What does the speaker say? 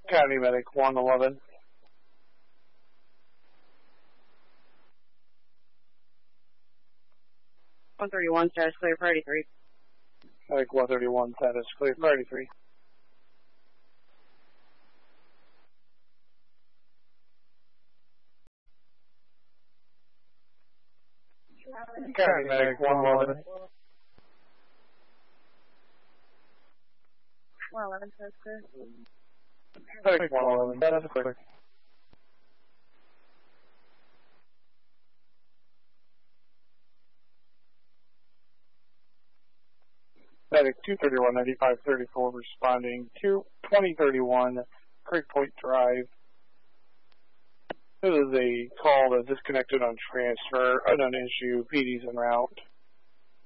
County Medic 111. .131, status clear for 83. Medic 131, status clear for 83. County Medic 111. 111, status clear. Medic 111, status clear. Medic 231-9534 responding to 2031 Creek Point Drive. This is a call that disconnected on transfer, unknown issue, PD's en route.